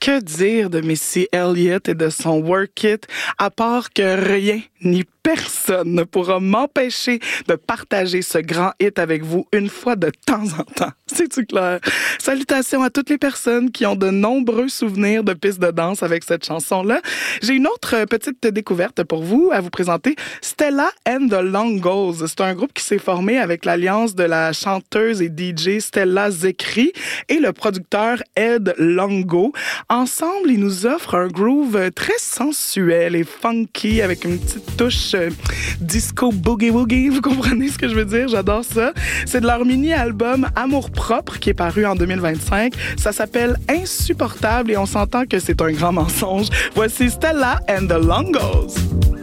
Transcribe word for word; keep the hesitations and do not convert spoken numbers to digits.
Que dire de Missy Elliott et de son Work It, à part que rien ni personne ne pourra m'empêcher de partager ce grand hit avec vous une fois de temps en temps. C'est-tu clair? Salutations à toutes les personnes qui ont de nombreux souvenirs de pistes de danse avec cette chanson-là. J'ai une autre petite découverte pour vous à vous présenter. Stella and the Longos. C'est un groupe qui s'est formé avec l'alliance de la chanteuse et D J Stella Zekri et le producteur Ed Longo. Ensemble, ils nous offrent un groove très sensuel et funky avec une petite touche euh, disco boogie woogie. Vous comprenez ce que je veux dire? J'adore ça. C'est de leur mini-album Amour propre qui est paru en deux mille vingt-cinq. Ça s'appelle Insupportable et on s'entend que c'est un grand mensonge. Voici Stella and the Longos.